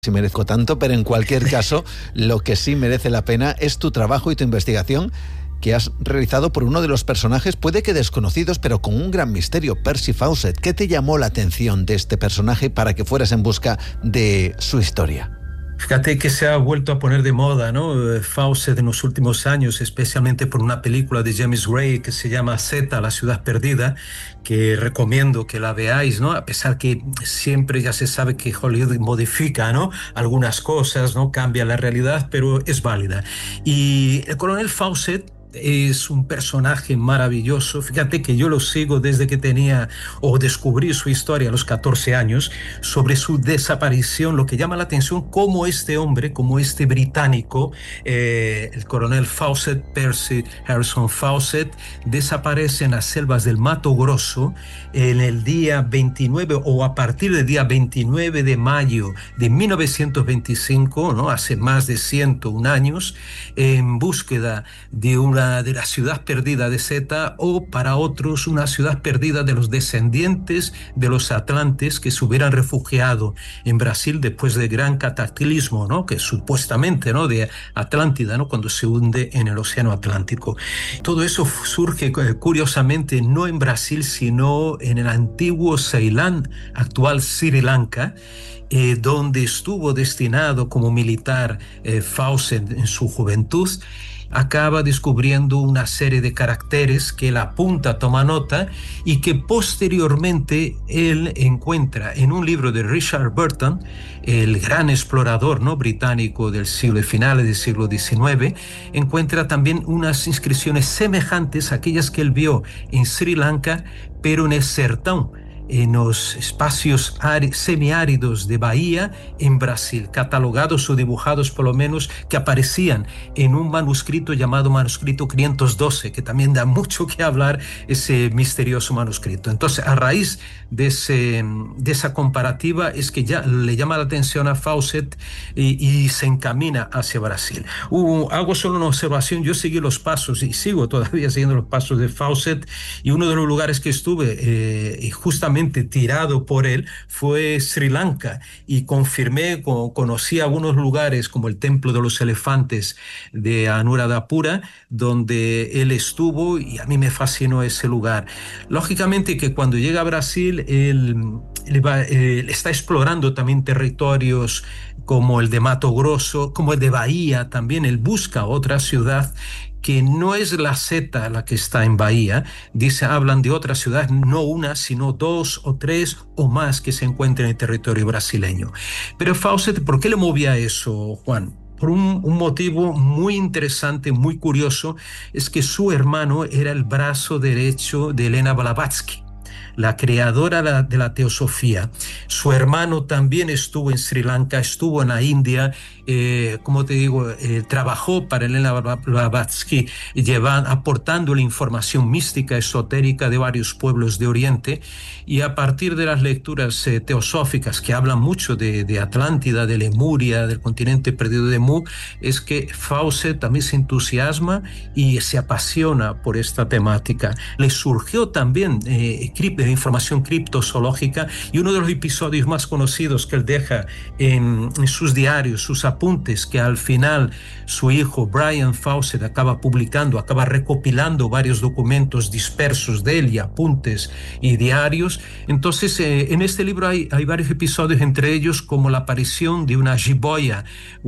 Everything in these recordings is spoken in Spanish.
si merezco tanto, pero en cualquier caso, lo que sí merece la pena es tu trabajo y tu investigación que has realizado por uno de los personajes, puede que desconocidos, pero con un gran misterio, Percy Fawcett. ¿Qué te llamó la atención de este personaje para que fueras en busca de su historia? Fíjate que se ha vuelto a poner de moda, ¿no? Fawcett en los últimos años, especialmente por una película de James Gray que se llama Z, La ciudad perdida, que recomiendo que la veáis, ¿no? A pesar que siempre ya se sabe que Hollywood modifica, ¿no? Algunas cosas, ¿no? Cambia la realidad, pero es válida. Y el coronel Fawcett es un personaje maravilloso. Fíjate que yo lo sigo desde que tenía o descubrí su historia a los 14 años sobre su desaparición. Lo que llama la atención, cómo este hombre, como este británico, el coronel Fawcett, Percy Harrison Fawcett, desaparece en las selvas del Mato Grosso en el día 29 o a partir del día 29 de mayo de 1925, ¿no? Hace más de 101 años, en búsqueda de la ciudad perdida de Zeta, o para otros una ciudad perdida de los descendientes de los atlantes que se hubieran refugiado en Brasil después del gran cataclismo, ¿no? Que supuestamente, ¿no? De Atlántida, ¿no? Cuando se hunde en el océano Atlántico. Todo eso surge curiosamente no en Brasil, sino en el antiguo Ceilán, actual Sri Lanka, donde estuvo destinado como militar Fawcett en su juventud. Acaba descubriendo una serie de caracteres que él apunta, toma nota, y que posteriormente él encuentra en un libro de Richard Burton, el gran explorador, ¿no? británico del siglo, finales del siglo XIX. Encuentra también unas inscripciones semejantes a aquellas que él vio en Sri Lanka, pero en el sertão, en los espacios semiáridos de Bahía en Brasil, catalogados o dibujados por lo menos, que aparecían en un manuscrito llamado manuscrito 512, que también da mucho que hablar ese misterioso manuscrito. Entonces, a raíz de esa comparativa es que ya le llama la atención a Fawcett y se encamina hacia Brasil. Hago solo una observación. Yo seguí los pasos y sigo todavía siguiendo los pasos de Fawcett, y uno de los lugares que estuve justamente tirado por él fue Sri Lanka, y conocí algunos lugares como el Templo de los Elefantes de Anuradhapura, donde él estuvo, y a mí me fascinó ese lugar. Lógicamente que cuando llega a Brasil, él está explorando también territorios como el de Mato Grosso, como el de Bahía también. Él busca otra ciudad que no es la Zeta la que está en Bahía. Hablan de otras ciudades, no una, sino dos o tres o más que se encuentran en el territorio brasileño. Pero Fawcett, ¿por qué le movía eso, Juan? Por un motivo muy interesante, muy curioso, es que su hermano era el brazo derecho de Helena Blavatsky, la creadora de la teosofía. Su hermano también estuvo en Sri Lanka, estuvo en la India, como te digo, trabajó para Helena Blavatsky, aportando la información mística, esotérica de varios pueblos de Oriente, y a partir de las lecturas teosóficas que hablan mucho de Atlántida, de Lemuria, del continente perdido de Mu, es que Fawcett también se entusiasma y se apasiona por esta temática. Le surgió también información criptozoológica, y uno de los episodios más conocidos que él deja en sus diarios, sus apuntes, que al final su hijo Brian Fawcett acaba recopilando varios documentos dispersos de él, y apuntes y diarios. Entonces, en este libro hay varios episodios, entre ellos como la aparición de una jiboia,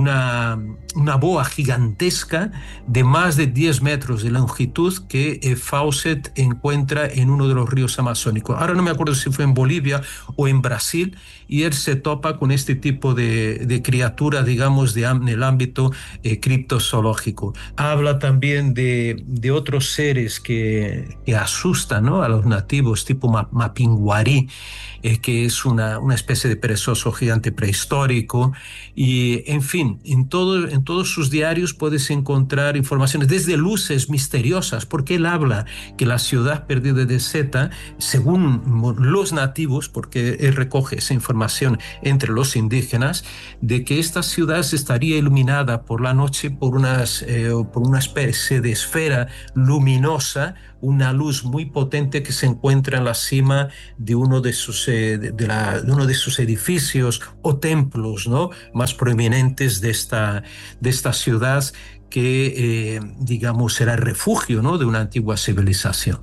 una boa gigantesca de más de 10 metros de longitud, que Fawcett encuentra en uno de los ríos amazónicos. Ahora no me acuerdo si fue en Bolivia o en Brasil, y él se topa con este tipo de criatura, digamos, en el ámbito criptozoológico. Habla también de otros seres que asustan, ¿no? A los nativos, tipo Mapinguari, que es una especie de perezoso gigante prehistórico. Y, en fin, en todos sus diarios puedes encontrar informaciones, desde luces misteriosas, porque él habla que la ciudad perdida de Zeta según los nativos, porque él recoge esa información entre los indígenas, de que esta ciudad estaría iluminada por la noche por una especie de esfera luminosa, una luz muy potente que se encuentra en la cima de uno de de uno de sus edificios o templos, ¿no?, más prominentes de esta ciudad que, digamos, era el refugio, ¿no?, de una antigua civilización.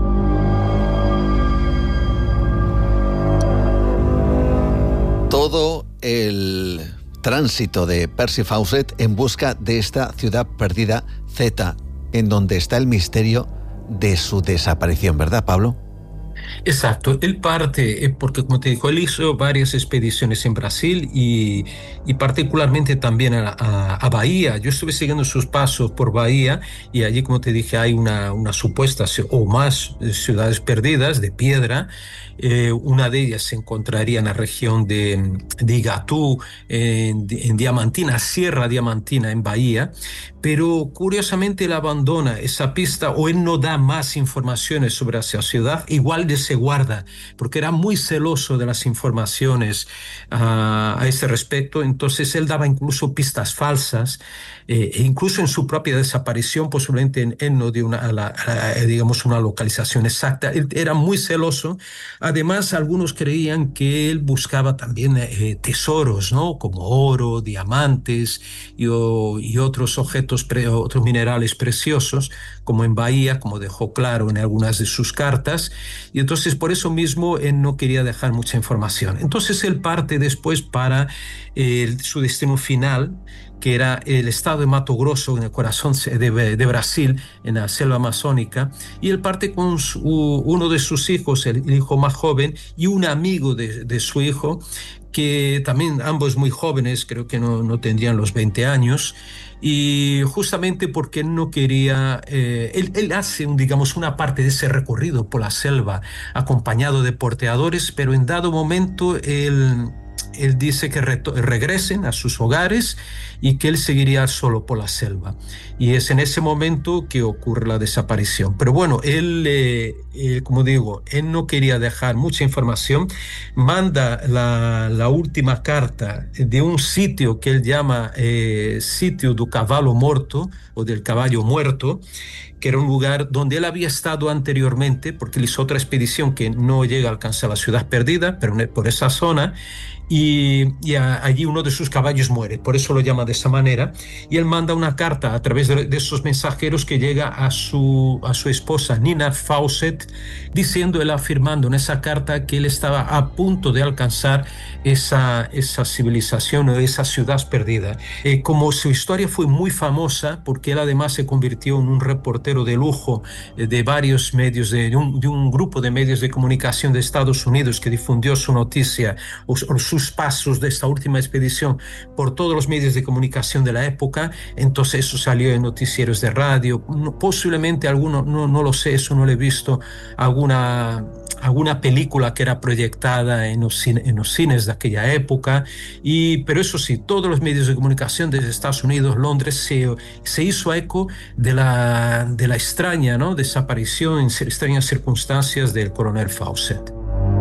Todo el tránsito de Percy Fawcett en busca de esta ciudad perdida, Zeta, en donde está el misterio de su desaparición, ¿verdad, Pablo? Exacto, él parte, porque como te digo, él hizo varias expediciones en Brasil y particularmente también a Bahía. Yo estuve siguiendo sus pasos por Bahía y allí, como te dije, hay una supuesta o más ciudades perdidas de piedra. Una de ellas se encontraría en la región de Igatú, en Diamantina, Sierra Diamantina, en Bahía, pero curiosamente él abandona esa pista o él no da más informaciones sobre esa ciudad, igual de se guarda, porque era muy celoso de las informaciones a ese respecto. Entonces él daba incluso pistas falsas, e incluso en su propia desaparición posiblemente él no dio digamos, una localización exacta. Él era muy celoso. Además, algunos creían que él buscaba también tesoros, ¿no?, como oro, diamantes y otros objetos, otros minerales preciosos, como en Bahía, como dejó claro en algunas de sus cartas. Y entonces, por eso mismo, él no quería dejar mucha información. Entonces, él parte después para su destino final, que era el estado de Mato Grosso, en el corazón de Brasil, en la selva amazónica, y él parte con uno de sus hijos, el hijo más joven, y un amigo de su hijo, que también ambos muy jóvenes, creo que no tendrían los 20 años, y justamente porque él no quería, él hace, digamos, una parte de ese recorrido por la selva acompañado de porteadores, pero en dado momento él dice que regresen a sus hogares y que él seguiría solo por la selva. Y es en ese momento que ocurre la desaparición. Pero bueno, él, como digo, él no quería dejar mucha información. Manda la última carta de un sitio que él llama Sitio do Cavalo Morto, o del Caballo Muerto, que era un lugar donde él había estado anteriormente, porque él hizo otra expedición que no llega a alcanzar la ciudad perdida, pero por esa zona, y allí uno de sus caballos muere, por eso lo llama de esa manera, y él manda una carta a través de esos mensajeros que llega a su esposa Nina Fawcett, diciendo, él afirmando en esa carta que él estaba a punto de alcanzar esa civilización o esa ciudad perdida. Como su historia fue muy famosa, porque él además se convirtió en un reportero de lujo de varios medios, de un grupo de medios de comunicación de Estados Unidos que difundió su noticia o sus pasos de esta última expedición por todos los medios de comunicación de la época. Entonces eso salió en noticieros de radio, posiblemente alguno, no lo sé, eso no lo he visto, alguna película que era proyectada en los cines de aquella época, pero eso sí, todos los medios de comunicación desde Estados Unidos, Londres, se hizo eco de la extraña, ¿no?, desaparición en extrañas circunstancias del coronel Fawcett.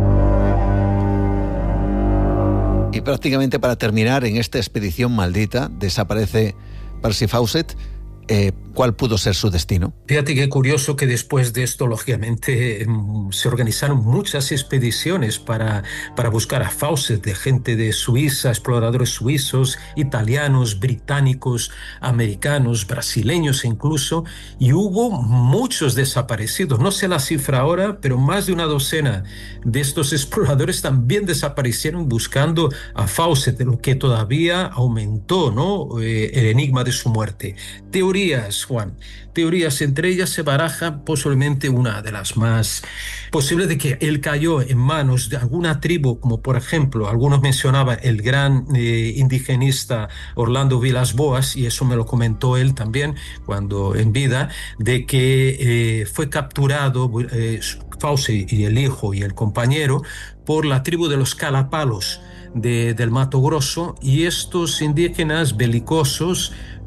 Y prácticamente para terminar, en esta expedición maldita desaparece Percy Fawcett. ¿Cuál pudo ser su destino? Fíjate qué curioso que después de esto, lógicamente, se organizaron muchas expediciones para buscar a Fawcett, de gente de Suiza, exploradores suizos, italianos, británicos, americanos, brasileños incluso, y hubo muchos desaparecidos. No sé la cifra ahora, pero más de una docena de estos exploradores también desaparecieron buscando a Fawcett, lo que todavía aumentó, ¿no?, el enigma de su muerte. Teorías, Juan, teorías, entre ellas se baraja posiblemente una de las más posibles, de que él cayó en manos de alguna tribu, como por ejemplo, algunos mencionaban el gran indigenista Orlando Vilas Boas, y eso me lo comentó él también cuando en vida, de que fue capturado Fawcett y el hijo y el compañero por la tribu de los Calapalos del Mato Grosso, y estos indígenas belicosos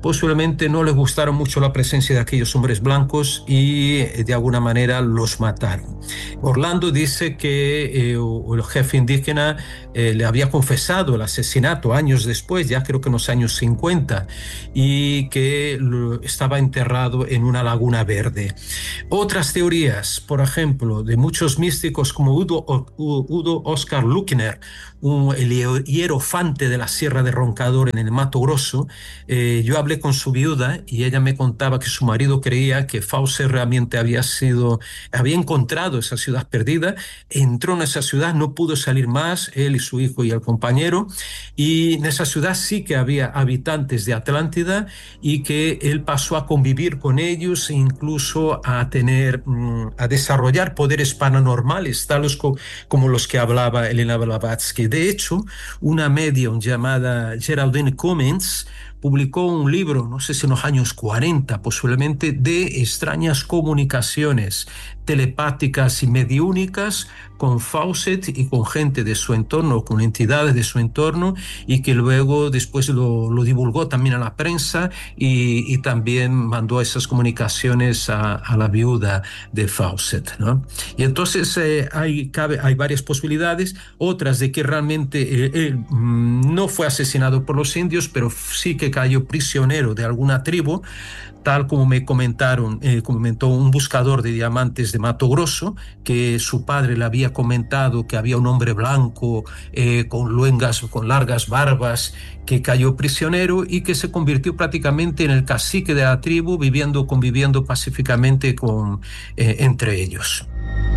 posiblemente no les gustaron mucho la presencia de aquellos hombres blancos y de alguna manera los mataron. Orlando dice que el jefe indígena le había confesado el asesinato años después, ya creo que en los años 50, y que estaba enterrado en una laguna verde. Otras teorías, por ejemplo, de muchos místicos como Udo Oscar Luckner, el hierofante de la Sierra de Roncador en el Mato Grosso. Yo hablé con su viuda y ella me contaba que su marido creía que Fawcett realmente había encontrado esa ciudad perdida, entró en esa ciudad, no pudo salir más, él y su hijo y el compañero, y en esa ciudad sí que había habitantes de Atlántida y que él pasó a convivir con ellos e incluso a desarrollar poderes paranormales, tales como los que hablaba Elena Blavatsky. De hecho, una medium llamada Geraldine Cummins publicó un libro, no sé si en los años 40 posiblemente, de extrañas comunicaciones telepáticas y mediúnicas con Fawcett y con gente de su entorno, con entidades de su entorno, y que luego después lo divulgó también a la prensa y también mandó esas comunicaciones a la viuda de Fawcett, ¿no? Y entonces hay varias posibilidades, otras de que realmente él no fue asesinado por los indios, pero sí que cayó prisionero de alguna tribu, tal como me comentó un buscador de diamantes de Mato Grosso, que su padre le había comentado que había un hombre blanco con largas barbas que cayó prisionero y que se convirtió prácticamente en el cacique de la tribu, conviviendo pacíficamente entre ellos.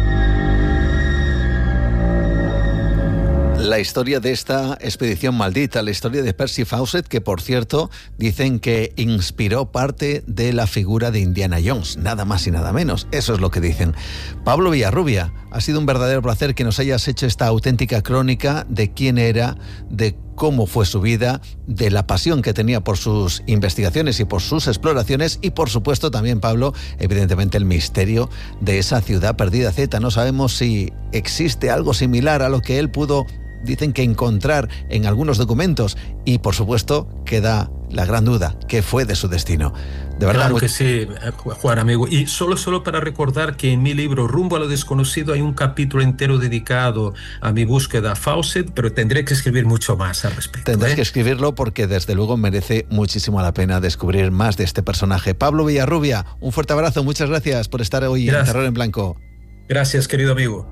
La historia de esta expedición maldita, la historia de Percy Fawcett, que por cierto dicen que inspiró parte de la figura de Indiana Jones, nada más y nada menos, eso es lo que dicen. Pablo Villarrubia, ha sido un verdadero placer que nos hayas hecho esta auténtica crónica de quién era, de cómo fue su vida, de la pasión que tenía por sus investigaciones y por sus exploraciones y por supuesto también, Pablo, evidentemente el misterio de esa ciudad perdida Z. No sabemos si existe algo similar a lo que él pudo, dicen que encontrar en algunos documentos, y por supuesto queda la gran duda, ¿qué fue de su destino? De verdad, claro que sí, Juan, amigo. Y solo para recordar que en mi libro Rumbo a lo Desconocido hay un capítulo entero dedicado a mi búsqueda a Fawcett, pero tendré que escribir mucho más al respecto. Tendrás que escribirlo porque desde luego merece muchísimo la pena descubrir más de este personaje. Pablo Villarrubia, un fuerte abrazo, muchas gracias por estar hoy en Terror en Blanco. Gracias, querido amigo.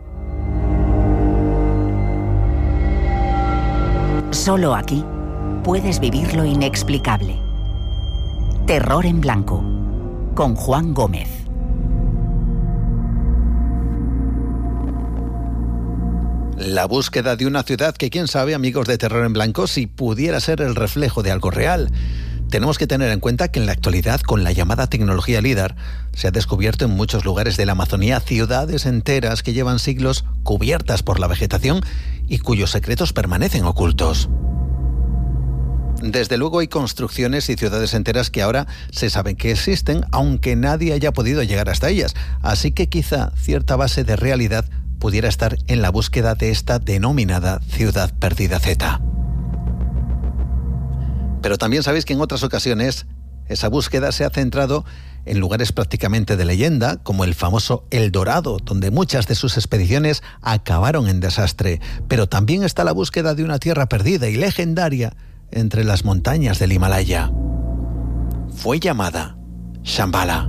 Solo aquí puedes vivir lo inexplicable. Terror en Blanco, con Juan Gómez. La búsqueda de una ciudad que, quién sabe, amigos de Terror en Blanco, si pudiera ser el reflejo de algo real. Tenemos que tener en cuenta que en la actualidad, con la llamada tecnología LIDAR, se ha descubierto en muchos lugares de la Amazonía ciudades enteras que llevan siglos cubiertas por la vegetación y cuyos secretos permanecen ocultos. Desde luego hay construcciones y ciudades enteras que ahora se saben que existen, aunque nadie haya podido llegar hasta ellas. Así que quizá cierta base de realidad pudiera estar en la búsqueda de esta denominada ciudad perdida Z. Pero también sabéis que en otras ocasiones esa búsqueda se ha centrado en lugares prácticamente de leyenda, como el famoso El Dorado, donde muchas de sus expediciones acabaron en desastre. Pero también está la búsqueda de una tierra perdida y legendaria entre las montañas del Himalaya. Fue llamada Shambhala.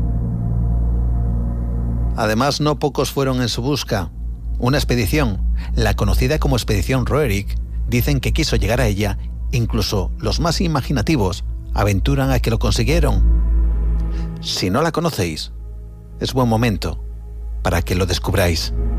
Además, no pocos fueron en su busca. Una expedición, la conocida como Expedición Roerich, dicen que quiso llegar a ella. Incluso los más imaginativos aventuran a que lo consiguieron. Si no la conocéis, es buen momento para que lo descubráis.